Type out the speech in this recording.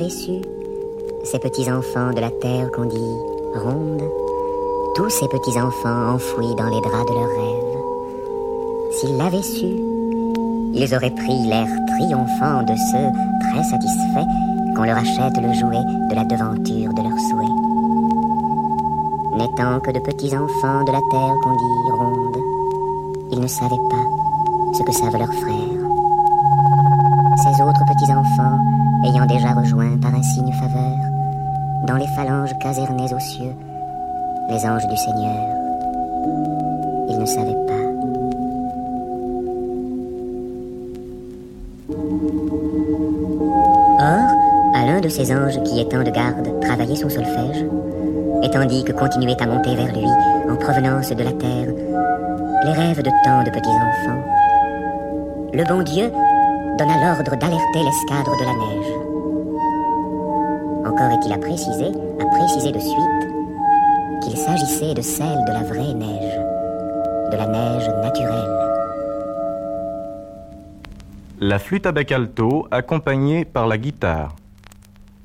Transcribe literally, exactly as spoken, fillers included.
l'avait su, ces petits-enfants de la terre qu'on dit ronde, tous ces petits-enfants enfouis dans les draps de leurs rêves, s'ils l'avaient su, ils auraient pris l'air triomphant de ceux très satisfaits qu'on leur achète le jouet de la devanture de leurs souhaits. N'étant que de petits-enfants de la terre qu'on dit ronde, ils ne savaient pas ce que savent leurs frères. Ces autres petits-enfants, ayant déjà rejoint par un signe faveur, dans les phalanges casernées aux cieux, les anges du Seigneur, ils ne savaient pas. Or, à l'un de ces anges qui, étant de garde, travaillait son solfège, et tandis que continuaient à monter vers lui, en provenance de la terre, les rêves de tant de petits-enfants, le bon Dieu donna l'ordre d'alerter l'escadre de la neige. Encore est-il à préciser, à préciser de suite, qu'il s'agissait de celle de la vraie neige, de la neige naturelle. La flûte à bec alto accompagnée par la guitare.